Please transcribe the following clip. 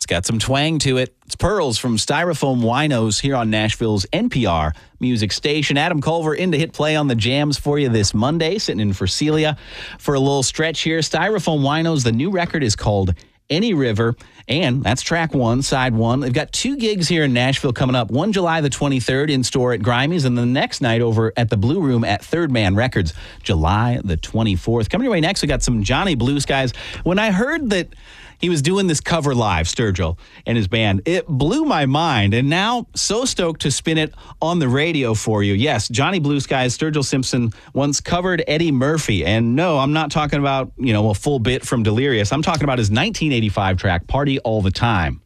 It's got some twang to it. It's Pearls from Styrofoam Winos here on Nashville's NPR music station. Adam Culver in to hit play on the jams for you this Monday, sitting in for Celia for a little stretch here. Styrofoam Winos, the new record is called Any River, and that's track one, side one. They've got 2 gigs here in Nashville coming up. One July the 23rd in store at Grimey's, and the next night over at the Blue Room at Third Man Records, July the 24th. Coming your way next, we got some Johnny Blue Skies. When I heard that he was doing this cover live, Sturgill and his band, it blew my mind, and now so stoked to spin it on the radio for you. Yes, Johnny Blue Skies, Sturgill Simpson once covered Eddie Murphy, and no, I'm not talking about, a full bit from Delirious. I'm talking about his 1985 track, Party All the Time.